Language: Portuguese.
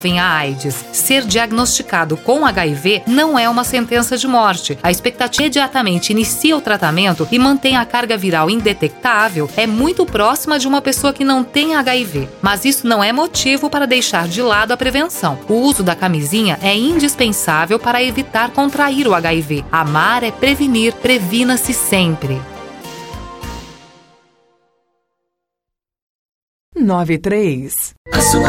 a AIDS. Ser diagnosticado com HIV não é uma sentença de morte. A expectativa imediatamente inicia o tratamento e mantém a carga viral indetectável é muito próxima de uma pessoa que não tem HIV. Mas isso não é motivo para deixar de lado a prevenção. O uso da camisinha é indispensável para evitar contrair o HIV. Amar é prevenir. Previna-se sempre. 93. A sua